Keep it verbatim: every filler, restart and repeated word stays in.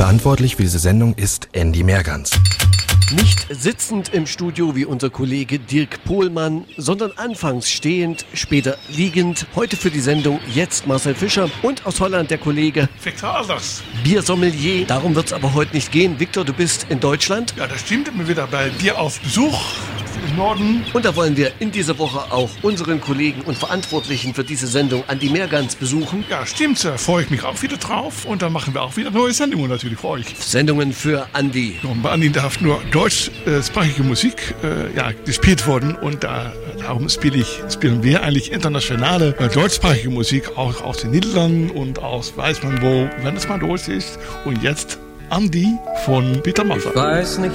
Verantwortlich für diese Sendung ist Andy Mergans. Nicht sitzend im Studio wie unser Kollege Dirk Pohlmann, sondern anfangs stehend, später liegend. Heute für die Sendung jetzt Marcel Fischer und aus Holland der Kollege Victor Alders. Biersommelier. Darum wird es aber heute nicht gehen. Victor, du bist in Deutschland. Ja, das stimmt. Wir wieder bei dir auf Besuch im Norden. Und da wollen wir in dieser Woche auch unseren Kollegen und Verantwortlichen für diese Sendung, Andy Mergans, besuchen. Ja, stimmt. Da freue ich mich auch wieder drauf. Und dann machen wir auch wieder neue Sendungen natürlich für euch. Sendungen für Andy. Und bei Andy darf nur deutschsprachige Musik äh, ja, gespielt worden. Und da, darum spiele ich, spielen wir eigentlich internationale äh, deutschsprachige Musik, auch aus den Niederlanden und aus weiß man wo, wenn es mal durch ist. Und jetzt Andy von Peter Maffay. Ich weiß nicht,